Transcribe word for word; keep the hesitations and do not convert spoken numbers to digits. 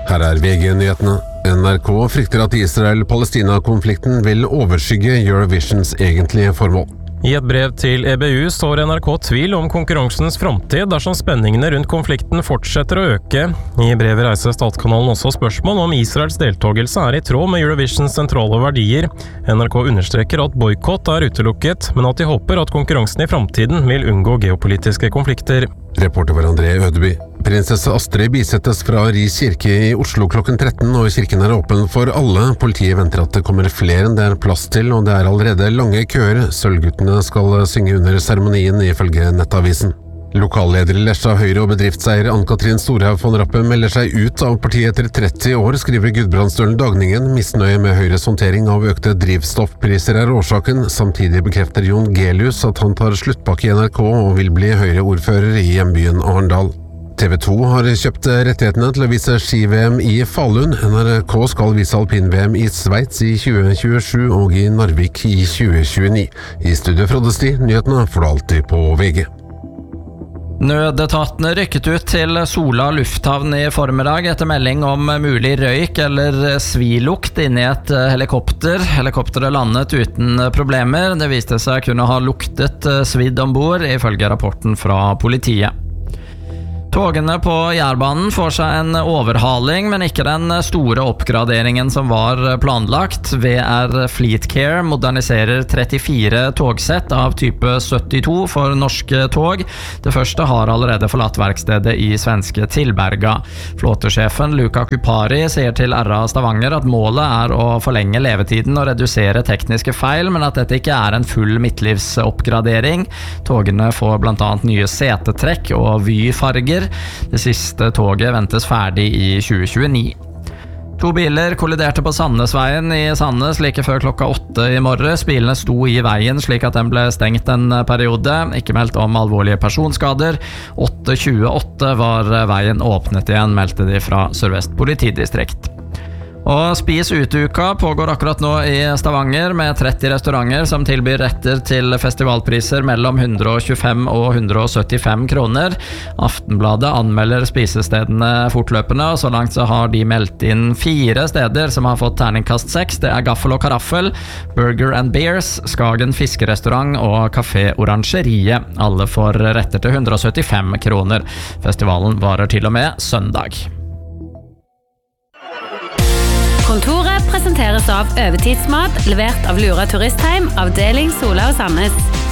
Her er V G-nyhetene. N R K frykter at Israel-Palestina-konflikten vil overskygge Eurovisions egentlige formål. I et brev til E B U står N R K tvil om konkurransens framtid dersom spenningene rundt konflikten fortsetter å øke. I brevet reiser Statskanalen også spørsmål om Israels deltagelse er i tråd med Eurovisions sentrale verdier. N R K understreker at boykott er utelukket, men at de håper at konkurransen i framtiden vil unngå geopolitiske konflikter. Reporter var André Ødeby. Prinsesse Astrid bisettes fra Ris kirke i Oslo klokken tretten, og kirken er åpen for alle. Politiet venter at det kommer flere enn det er plass til, og det er allerede lange køer. Sølvguttene skal synge under seremonien, ifølge Nettavisen. Lokalleder i Lesja Høyre og bedriftseier Ann-Katrin Storhaug von Rappe melder seg ut av partiet etter tretti år, skriver Gudbrandsdølen Dagningen. Misnøye med Høyres håndtering av økte drivstoffpriser er årsaken. Samtidig bekrefter Jon Gelius at han tar sluttpakke i N R K og vil bli Høyre-ordfører i hjembyen Arendal. T V to har kjøpt rettighetene til å vise ski-V M i Falun. N R K skal vise alpin-V M i Sveits i tjue tjuesju og i Narvik i tjue tjueni. I studio Frode Sti, nyhetene får du alltid på V G. Nødetatene rykket ut til Sola lufthavn i formiddag etter melding om mulig røyk eller svilukt inne i et helikopter. Helikopteret landet uten problemer. Det viste seg kunne ha luktet svidd ombord, ifølge rapporten fra politiet. Togene på Jærbanen får seg en overhaling, men ikke den store oppgraderingen som var planlagt. V R Fleetcare moderniserer trettifire togsett av type syttito for norske tog. Det første har allerede forlatt verkstedet i svenske Tillberga. Flåtesjefen Luca Kupari sier til R A Stavanger at målet er å forlenge levetiden og redusere tekniske feil, men at dette ikke er en full midtlivsoppgradering. Togene får blant annet nye setetrekk og vyfarger. Det siste toget ventes ferdig i tjue tjueni. To biler kolliderte på Sandnesveien i Sandnes like før klokka åtte i morges. Bilene sto i veien slik at den ble stengt en periode. Ikke meldt om alvorlige personskader. åtte tjueåtte var veien åpnet igjen, meldte de fra Sør-Vest politidistrikt. Og Spis Ute-uka pågår akkurat nå i Stavanger med tretti restauranter som tilbyr retter til festivalpriser mellom hundre og tjuefem og hundre og syttifem kroner. Aftenbladet anmelder spisestedene fortløpende, og så langt så har de meldt inn fire steder som har fått terningkast seks. Det er Gaffel og Karaffel, Burger and Beers, Skagen Fiskerestaurant og Café Orangeriet. Alle får retter til hundre og syttifem kroner. Festivalen varer til og med søndag. Kontoret presenteres av Øvetidsmat, levert av Lura Turistheim, avdeling Sola og Sandnes.